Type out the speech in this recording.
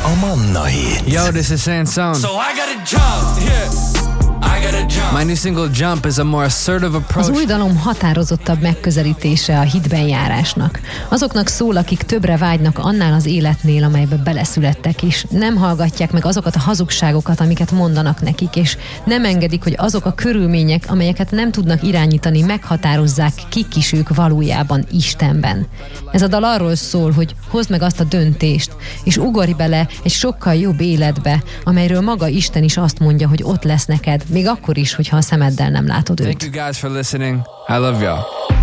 a Manna Hit. Yo, this is Sansone. So I gotta jump, yeah. I gotta jump. My new single Jump is a more assertive approach. Az új dalom határozottabb megközelítése a hitben járásnak. Azoknak szól, akik többre vágynak annál az életnél, amelybe beleszülettek is. Nem hallgatják meg azokat a hazugságokat, amiket mondanak nekik, és nem engedik, hogy azok a körülmények, amelyeket nem tudnak irányítani, meghatározzák, kik is ők valójában Istenben. Ez a dal arról szól, hogy hozd meg azt a döntést, és ugorj bele egy sokkal jobb életbe, amelyről maga Isten is azt mondja, hogy ott lesz neked, még akkor is, hogyha a szemeddel nem látod őt. Thank you guys for listening. I love y'all.